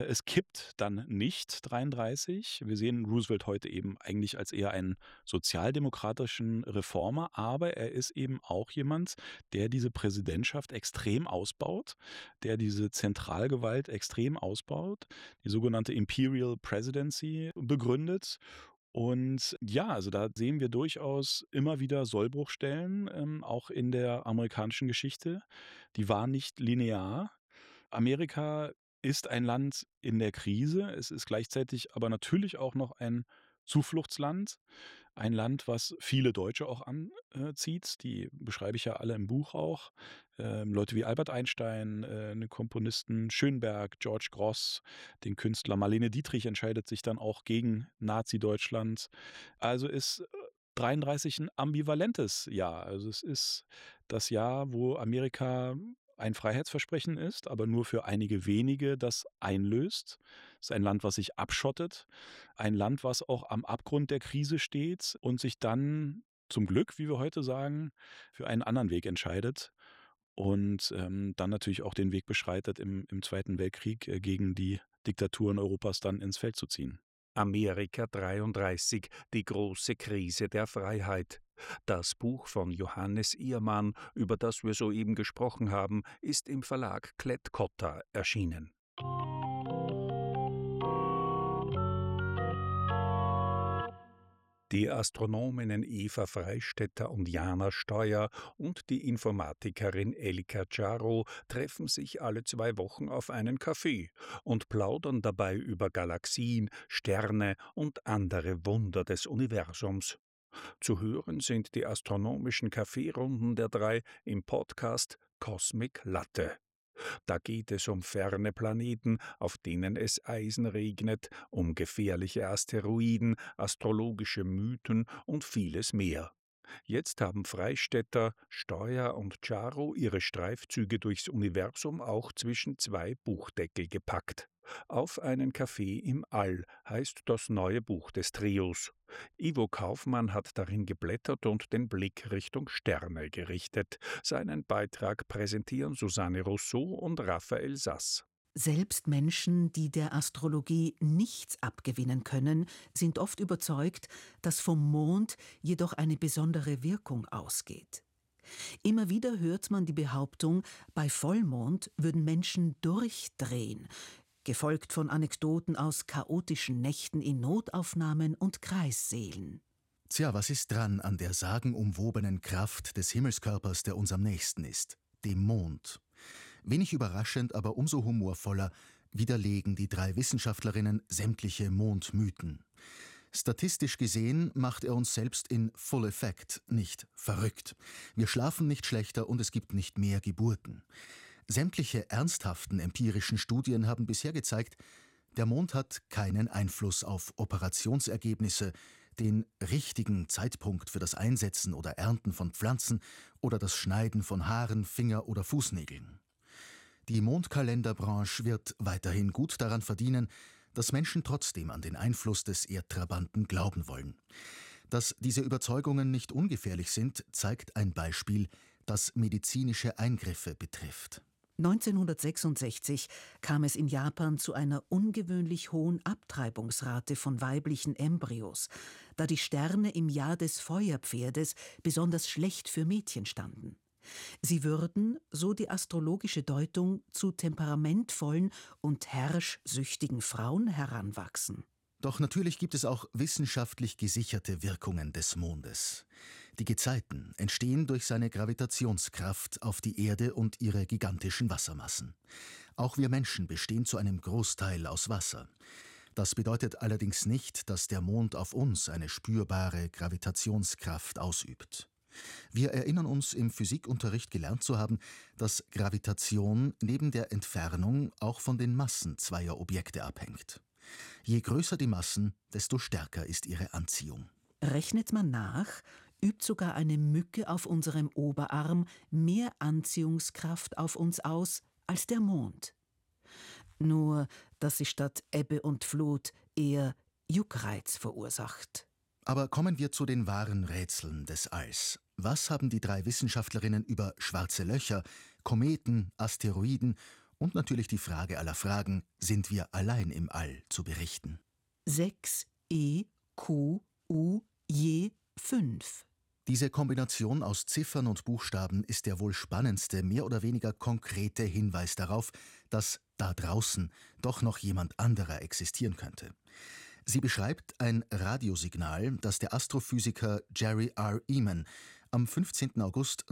Es kippt dann nicht 33. Wir sehen Roosevelt heute eben eigentlich als eher einen sozialdemokratischen Reformer, aber er ist eben auch jemand, der diese Präsidentschaft extrem ausbaut, der diese Zentralgewalt extrem ausbaut, die sogenannte Imperial Presidency begründet. Und ja, also da sehen wir durchaus immer wieder Sollbruchstellen, auch in der amerikanischen Geschichte. Die waren nicht linear. Amerika ist ein Land in der Krise. Es ist gleichzeitig aber natürlich auch noch ein Zufluchtsland, ein Land, was viele Deutsche auch anzieht. Die beschreibe ich ja alle im Buch auch. Leute wie Albert Einstein, 'ne Komponisten Schönberg, George Grosz, den Künstler Marlene Dietrich entscheidet sich dann auch gegen Nazi-Deutschland. Also ist 33 'n ambivalentes Jahr. Also, es ist das Jahr, wo Amerika ein Freiheitsversprechen ist, aber nur für einige wenige das einlöst. Es ist ein Land, was sich abschottet, ein Land, was auch am Abgrund der Krise steht und sich dann zum Glück, wie wir heute sagen, für einen anderen Weg entscheidet und, dann natürlich auch den Weg beschreitet, im Zweiten Weltkrieg, gegen die Diktaturen Europas dann ins Feld zu ziehen. Amerika 33, die große Krise der Freiheit. Das Buch von Johannes Iermann, über das wir soeben gesprochen haben, ist im Verlag Klett-Cotta erschienen. Die Astronominnen Eva Freistetter und Jana Steuer und die Informatikerin Elika Czaro treffen sich alle 2 Wochen auf einen Kaffee und plaudern dabei über Galaxien, Sterne und andere Wunder des Universums. Zu hören sind die astronomischen Kaffeerunden der drei im Podcast Cosmic Latte. Da geht es um ferne Planeten, auf denen es Eisen regnet, um gefährliche Asteroiden, astrologische Mythen und vieles mehr. Jetzt haben Freistetter, Steuer und Charo ihre Streifzüge durchs Universum auch zwischen 2 Buchdeckel gepackt. Auf einen Kaffee im All heißt das neue Buch des Trios. Ivo Kaufmann hat darin geblättert und den Blick Richtung Sterne gerichtet. Seinen Beitrag präsentieren Susanne Rousseau und Raphael Sass. Selbst Menschen, die der Astrologie nichts abgewinnen können, sind oft überzeugt, dass vom Mond jedoch eine besondere Wirkung ausgeht. Immer wieder hört man die Behauptung, bei Vollmond würden Menschen durchdrehen, gefolgt von Anekdoten aus chaotischen Nächten in Notaufnahmen und Kreissälen. Tja, was ist dran an der sagenumwobenen Kraft des Himmelskörpers, der uns am nächsten ist? Dem Mond. Wenig überraschend, aber umso humorvoller widerlegen die drei Wissenschaftlerinnen sämtliche Mondmythen. Statistisch gesehen macht er uns selbst in Full Effect nicht verrückt. Wir schlafen nicht schlechter und es gibt nicht mehr Geburten. Sämtliche ernsthaften empirischen Studien haben bisher gezeigt, der Mond hat keinen Einfluss auf Operationsergebnisse, den richtigen Zeitpunkt für das Einsetzen oder Ernten von Pflanzen oder das Schneiden von Haaren, Finger- oder Fußnägeln. Die Mondkalenderbranche wird weiterhin gut daran verdienen, dass Menschen trotzdem an den Einfluss des Erdtrabanten glauben wollen. Dass diese Überzeugungen nicht ungefährlich sind, zeigt ein Beispiel, das medizinische Eingriffe betrifft. 1966 kam es in Japan zu einer ungewöhnlich hohen Abtreibungsrate von weiblichen Embryos, da die Sterne im Jahr des Feuerpferdes besonders schlecht für Mädchen standen. Sie würden, so die astrologische Deutung, zu temperamentvollen und herrschsüchtigen Frauen heranwachsen. Doch natürlich gibt es auch wissenschaftlich gesicherte Wirkungen des Mondes. Die Gezeiten entstehen durch seine Gravitationskraft auf die Erde und ihre gigantischen Wassermassen. Auch wir Menschen bestehen zu einem Großteil aus Wasser. Das bedeutet allerdings nicht, dass der Mond auf uns eine spürbare Gravitationskraft ausübt. Wir erinnern uns, im Physikunterricht gelernt zu haben, dass Gravitation neben der Entfernung auch von den Massen zweier Objekte abhängt. Je größer die Massen, desto stärker ist ihre Anziehung. Rechnet man nach, übt sogar eine Mücke auf unserem Oberarm mehr Anziehungskraft auf uns aus als der Mond. Nur, dass sie statt Ebbe und Flut eher Juckreiz verursacht. Aber kommen wir zu den wahren Rätseln des Alls. Was haben die drei Wissenschaftlerinnen über schwarze Löcher, Kometen, Asteroiden Und natürlich die Frage aller Fragen, sind wir allein im All, zu berichten. 6 E Q U je 5. Diese Kombination aus Ziffern und Buchstaben ist der wohl spannendste, mehr oder weniger konkrete Hinweis darauf, dass da draußen doch noch jemand anderer existieren könnte. Sie beschreibt ein Radiosignal, das der Astrophysiker Jerry R. Eman am 15. August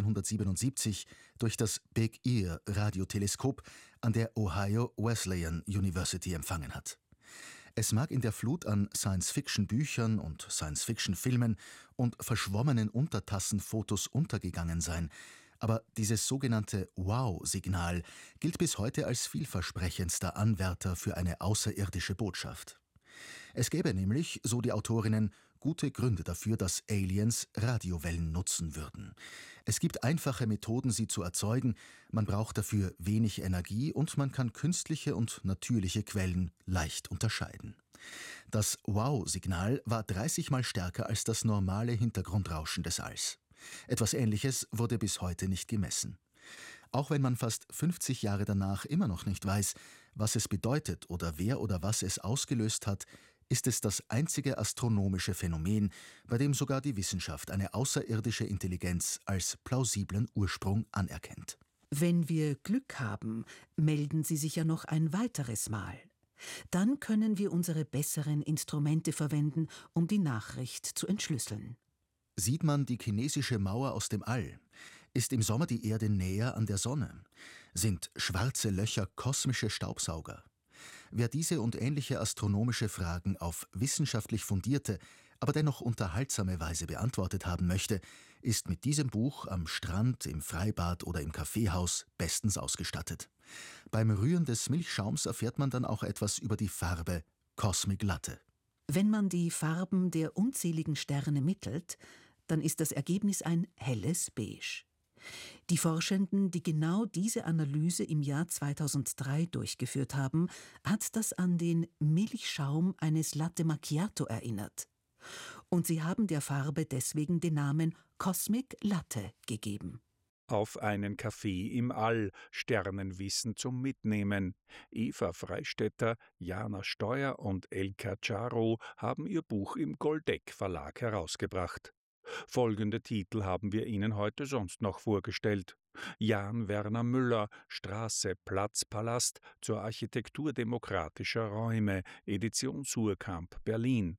1977 durch das Big Ear Radioteleskop an der Ohio Wesleyan University empfangen hat. Es mag in der Flut an Science-Fiction-Büchern und Science-Fiction-Filmen und verschwommenen Untertassenfotos untergegangen sein, aber dieses sogenannte Wow-Signal gilt bis heute als vielversprechendster Anwärter für eine außerirdische Botschaft. Es gäbe nämlich, so die Autorinnen, gute Gründe dafür, dass Aliens Radiowellen nutzen würden. Es gibt einfache Methoden, sie zu erzeugen, man braucht dafür wenig Energie und man kann künstliche und natürliche Quellen leicht unterscheiden. Das Wow-Signal war 30 Mal stärker als das normale Hintergrundrauschen des Alls. Etwas Ähnliches wurde bis heute nicht gemessen. Auch wenn man fast 50 Jahre danach immer noch nicht weiß, was es bedeutet oder wer oder was es ausgelöst hat, ist es das einzige astronomische Phänomen, bei dem sogar die Wissenschaft eine außerirdische Intelligenz als plausiblen Ursprung anerkennt. Wenn wir Glück haben, melden sie sich ja noch ein weiteres Mal. Dann können wir unsere besseren Instrumente verwenden, um die Nachricht zu entschlüsseln. Sieht man die chinesische Mauer aus dem All? Ist im Sommer die Erde näher an der Sonne? Sind schwarze Löcher kosmische Staubsauger? Wer diese und ähnliche astronomische Fragen auf wissenschaftlich fundierte, aber dennoch unterhaltsame Weise beantwortet haben möchte, ist mit diesem Buch am Strand, im Freibad oder im Kaffeehaus bestens ausgestattet. Beim Rühren des Milchschaums erfährt man dann auch etwas über die Farbe Cosmic Latte. Wenn man die Farben der unzähligen Sterne mittelt, dann ist das Ergebnis ein helles Beige. Die Forschenden, die genau diese Analyse im Jahr 2003 durchgeführt haben, hat das an den Milchschaum eines Latte Macchiato erinnert. Und sie haben der Farbe deswegen den Namen Cosmic Latte gegeben. Auf einen Kaffee im All, Sternenwissen zum Mitnehmen. Eva Freistetter, Jana Steuer und Elka Czaro haben ihr Buch im Goldeck Verlag herausgebracht. Folgende Titel haben wir Ihnen heute sonst noch vorgestellt. Jan Werner Müller, Straße, Platz, Palast zur Architektur demokratischer Räume, Edition Suhrkamp, Berlin.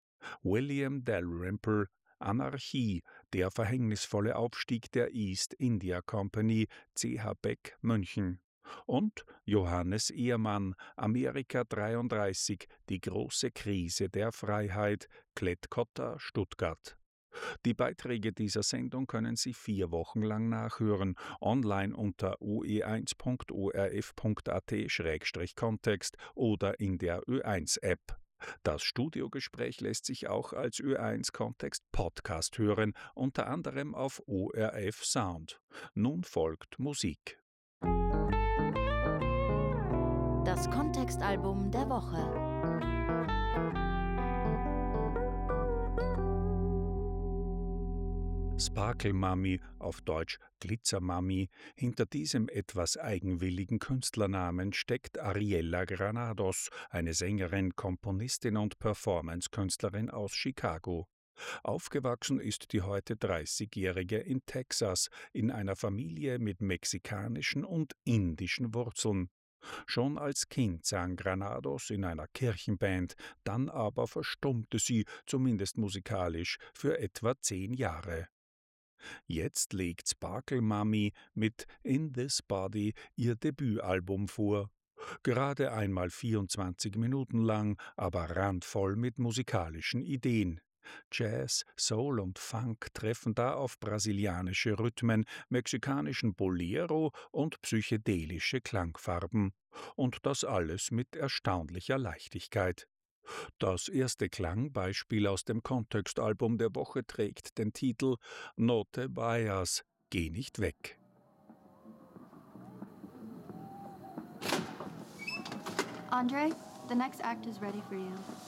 William Dalrymple, Anarchie, der verhängnisvolle Aufstieg der East India Company, C.H. Beck, München. Und Johannes Ehrmann, Amerika 33, die große Krise der Freiheit, Klett-Cotta, Stuttgart. Die Beiträge dieser Sendung können Sie 4 Wochen lang nachhören, online unter oe1.orf.at/kontext oder in der Ö1-App. Das Studiogespräch lässt sich auch als Ö1-Kontext-Podcast hören, unter anderem auf ORF Sound. Nun folgt Musik. Das Kontextalbum der Woche. Sparkle Mummy, auf Deutsch Glitzer Mummy. Hinter diesem etwas eigenwilligen Künstlernamen steckt Ariella Granados, eine Sängerin, Komponistin und Performance-Künstlerin aus Chicago. Aufgewachsen ist die heute 30-Jährige in Texas, in einer Familie mit mexikanischen und indischen Wurzeln. Schon als Kind sang Granados in einer Kirchenband, dann aber verstummte sie, zumindest musikalisch, für etwa 10 Jahre. Jetzt legt Sparkle Mummy mit In This Body ihr Debütalbum vor. Gerade einmal 24 Minuten lang, aber randvoll mit musikalischen Ideen. Jazz, Soul und Funk treffen da auf brasilianische Rhythmen, mexikanischen Bolero und psychedelische Klangfarben. Und das alles mit erstaunlicher Leichtigkeit. Das erste Klangbeispiel aus dem Kontextalbum der Woche trägt den Titel No te vayas, geh nicht weg. Andre, the next act is ready for you.